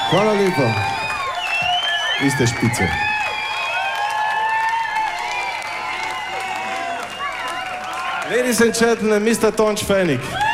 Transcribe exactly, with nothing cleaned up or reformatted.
Hvala lepa. Vi ste špice. Ladies and gentlemen, mister Tonč Fenik.